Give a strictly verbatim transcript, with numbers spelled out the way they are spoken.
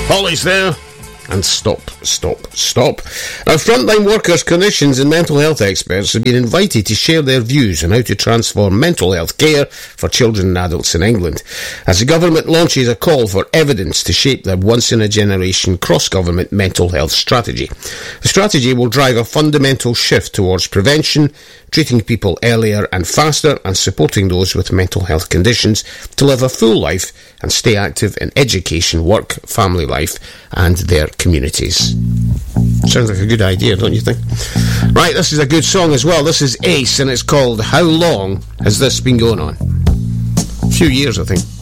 Holly's there. And stop, stop, stop. Now, frontline workers, clinicians and mental health experts have been invited to share their views on how to transform mental health care for children and adults in England, as the government launches a call for evidence to shape the once-in-a-generation cross-government mental health strategy. The strategy will drive a fundamental shift towards prevention, treating people earlier and faster, and supporting those with mental health conditions to live a full life and stay active in education, work, family life, and their communities. Sounds like a good idea, don't you think? Right, this is a good song as well. This is Ace, and it's called How Long Has This Been Going On? A few years, I think.